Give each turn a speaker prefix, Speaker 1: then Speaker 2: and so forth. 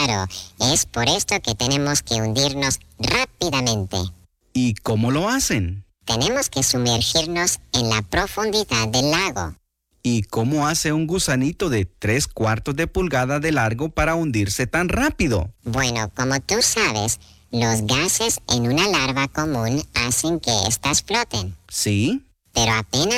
Speaker 1: Claro, es por esto que tenemos que hundirnos rápidamente.
Speaker 2: ¿Y cómo lo hacen?
Speaker 1: Tenemos que sumergirnos en la profundidad del lago.
Speaker 2: ¿Y cómo hace un gusanito de 3/4 de pulgada de largo para hundirse tan rápido?
Speaker 1: Bueno, como tú sabes, los gases en una larva común hacen que éstas floten.
Speaker 2: ¿Sí?
Speaker 1: Pero apenas